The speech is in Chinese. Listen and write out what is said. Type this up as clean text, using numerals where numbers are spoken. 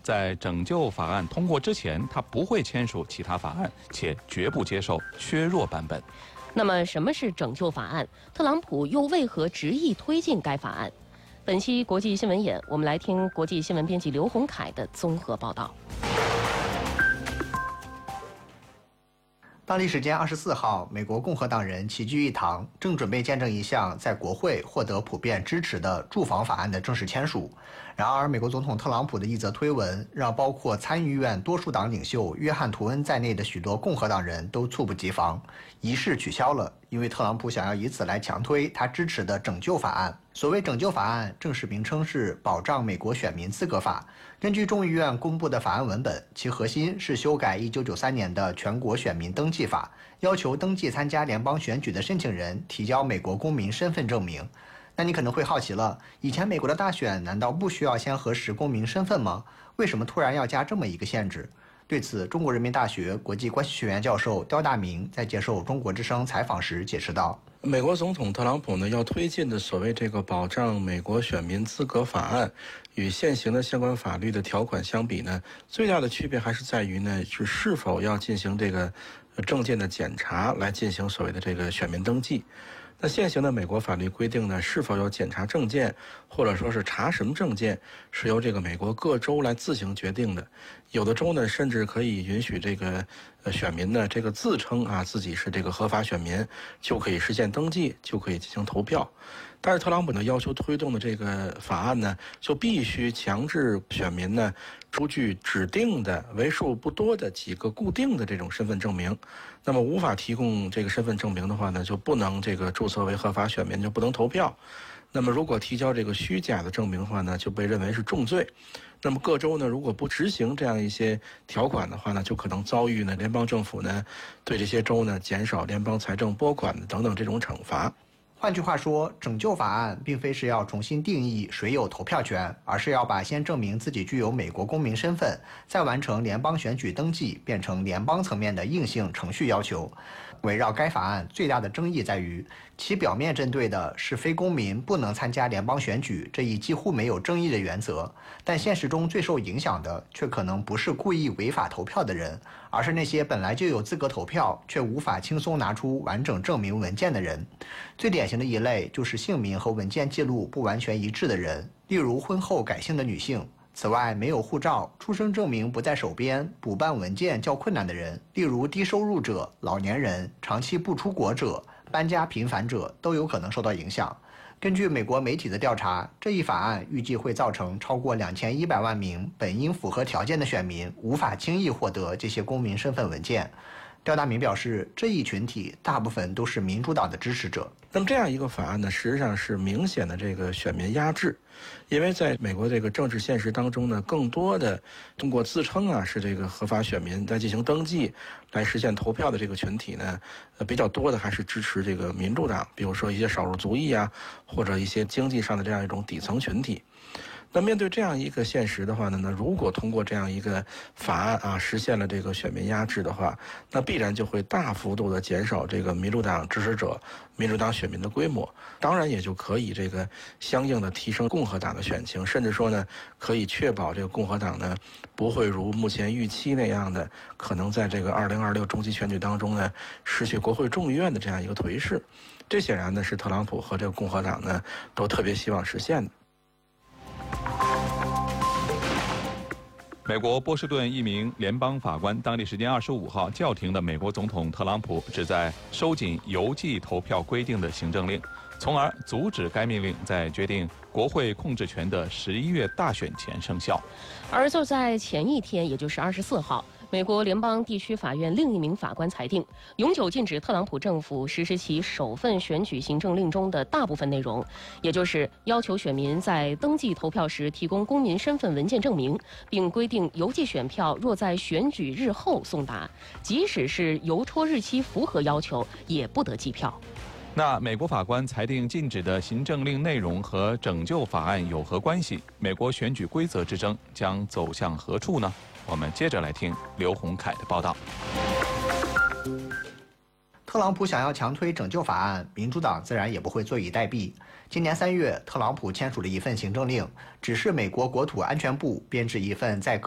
在拯救法案通过之前，他不会签署其他法案，且绝不接受削弱版本。 那么，什么是拯救法案？特朗普又为何执意推进该法案？本期国际新闻眼，我们来听国际新闻编辑刘洪凯的综合报道。 当地时间24号，美国共和党人齐聚一堂，正准备见证一项在国会获得普遍支持的住房法案的正式签署。然而，美国总统特朗普的一则推文，让包括参议院多数党领袖约翰·图恩在内的许多共和党人都猝不及防，仪式取消了，因为特朗普想要以此来强推他支持的拯救法案。所谓拯救法案，正式名称是《保障美国选民资格法》。根据众议院公布的法案文本，其核心是修改1993年的全国选民登记法，要求登记参加联邦选举的申请人提交美国公民身份证明。那你可能会好奇了，以前美国的大选难道不需要先核实公民身份吗？为什么突然要加这么一个限制？对此，中国人民大学国际关系学院教授刁大明在接受中国之声采访时解释道： 美国总统特朗普呢要推进的所谓这个保障美国选民资格法案，与现行的相关法律的条款相比呢，最大的区别还是在于呢，是否要进行这个证件的检查，来进行所谓的这个选民登记。那现行的美国法律规定呢，是否要检查证件，或者说是查什么证件，是由这个美国各州来自行决定的。有的州呢，甚至可以允许这个选民呢，这个自称自己是这个合法选民，就可以实现登记，就可以进行投票。但是特朗普呢要求推动的这个法案呢，就必须强制选民呢出具指定的为数不多的几个固定的这种身份证明。那么无法提供这个身份证明的话呢，就不能这个注册为合法选民，就不能投票。那么如果提交这个虚假的证明的话呢，就被认为是重罪。那么各州呢，如果不执行这样一些条款的话呢，就可能遭遇呢联邦政府呢对这些州呢减少联邦财政拨款等等这种惩罚。 换句话说，拯救法案并非是要重新定义谁有投票权，而是要把先证明自己具有美国公民身份，再完成联邦选举登记变成联邦层面的硬性程序要求。围绕该法案最大的争议在于，其表面针对的是非公民不能参加联邦选举这一几乎没有争议的原则，但现实中最受影响的却可能不是故意违法投票的人，而是那些本来就有资格投票却无法轻松拿出完整证明文件的人。最典型的一类就是姓名和文件记录不完全一致的人，例如婚后改姓的女性。此外，没有护照、出生证明不在手边、补办文件较困难的人，例如低收入者、老年人、长期不出国者、搬家频繁者，都有可能受到影响。根据美国媒体的调查，这一法案预计会造成超过2100万名本应符合条件的选民无法轻易获得这些公民身份文件。刁大明表示，这一群体大部分都是民主党的支持者。 那么这样一个法案呢，实际上是明显的这个选民压制，因为在美国这个政治现实当中呢，更多的通过自称是这个合法选民来进行登记，来实现投票的这个群体呢，比较多的还是支持这个民主党，比如说一些少数族裔或者一些经济上的这样一种底层群体。那面对这样一个现实的话呢，如果通过这样一个法案实现了这个选民压制的话，那必然就会大幅度的减少这个民主党支持者、民主党选民的规模，当然也就可以这个相应的提升共和党的选情，甚至说呢，可以确保这个共和党呢不会如目前预期那样的，可能在这个2026中期选举当中呢失去国会众议院的这样一个颓势。这显然呢是特朗普和这个共和党呢都特别希望实现的。 美国波士顿一名联邦法官当地时间25号叫停了美国总统特朗普旨在收紧邮寄投票规定的行政令，从而阻止该命令在决定国会控制权的11月大选前生效。 而就在前一天，也就是24号，美国联邦地区法院另一名法官裁定，永久禁止特朗普政府实施其首份选举行政令中的大部分内容，也就是要求选民在登记投票时提供公民身份文件证明，并规定邮寄选票若在选举日后送达，即使是邮戳日期符合要求，也不得计票。 那美国法官裁定禁止的行政令内容和拯救法案有何关系？美国选举规则之争将走向何处呢？我们接着来听刘洪凯的报道。 特朗普想要强推拯救法案，民主党自然也不会坐以待毙。今年3月，特朗普签署了一份行政令，指示美国国土安全部编制一份在